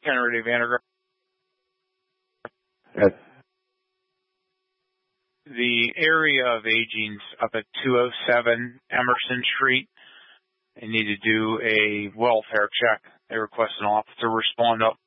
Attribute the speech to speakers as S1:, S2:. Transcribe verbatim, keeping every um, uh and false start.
S1: Kennedy Vandergraaf.
S2: Yes.
S1: The area of aging's up at two oh seven Emerson Street. They need to do a welfare check. They request an officer respond up